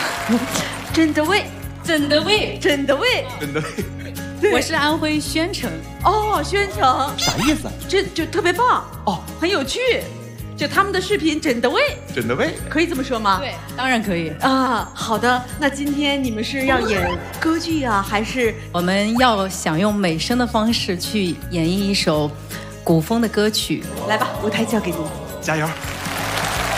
真的味， 真的味， 真的味， 真的。 我是安徽宣城。 哦，宣城啥意思？ 这就特别棒哦， 很有趣。就他们的视频真的味， 真的味， 可以这么说吗？ 对，当然可以啊。好的，那今天你们是要演歌剧啊，还是我们要想用美声的方式去演绎一首古风的歌曲？ 来吧，舞台交给您， 加油！